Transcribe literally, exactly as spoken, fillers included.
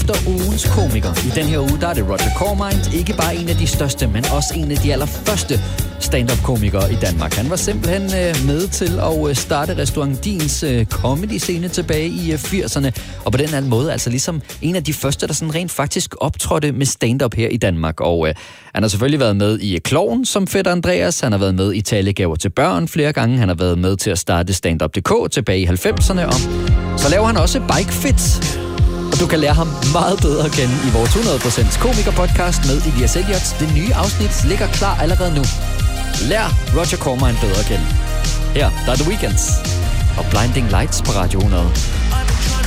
efter ugens komiker. I den her uge, der er det Roger Cormind, ikke bare en af de største, men også en af de allerførste stand-up-komikere i Danmark. Han var simpelthen øh, med til at øh, starte Restaurant Dins øh, comedy-scene tilbage i øh, firserne, og på den her måde altså ligesom en af de første, der sådan rent faktisk optrådte med stand-up her i Danmark. Og øh, han har selvfølgelig været med i Klovn som Fætter Andreas, han har været med i Talegaver til børn flere gange, han har været med til at starte standup punktum d k tilbage i halvfemserne, og så laver han også Bike Fit. Og du kan lære ham meget bedre at kende i vores hundrede procent komiker-podcast med Elias Elliot. Det nye afsnit ligger klar allerede nu. Lær Roger Cormind bedre at kende. Her, der er The Weeknd og Blinding Lights på Radio hundrede.